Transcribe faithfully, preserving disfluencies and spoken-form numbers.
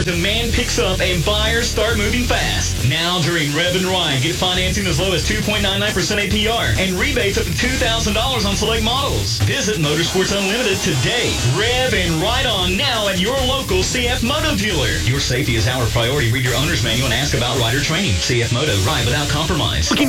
Demand picks up and buyers start moving fast. Now during Rev and Ride, get financing as low as two point nine nine percent A P R and rebates up to two thousand dollars on select models. Visit Motorsports Unlimited today. Rev and Ride on now at your local C F Moto dealer. Your safety is our priority. Read your owner's manual and ask about rider training. C F Moto, ride without compromise.